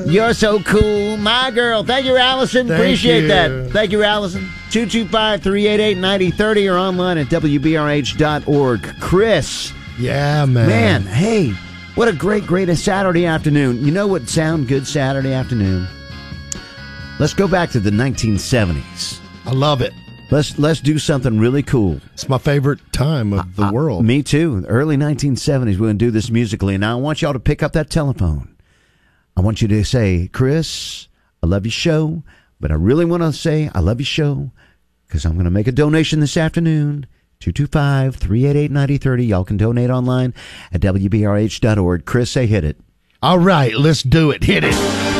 You're so cool, my girl. Thank you, Allison. Appreciate that. Thank you, Allison. 225-388-9030 or online at WBRH.org. Chris. Yeah, man. Man, hey, what a great Saturday afternoon. You know what sound good Saturday afternoon? Let's go back to the 1970s. I love it. Let's do something really cool. It's my favorite time of the world. Me too. Early 1970s, we're going to do this musically. And now I want y'all to pick up that telephone. I want you to say, Chris, I love your show, but I really want to say I love your show because I'm going to make a donation this afternoon. 225-388-9030. Y'all can donate online at WBRH.org. Chris, say hit it. All right, let's do it. Hit it.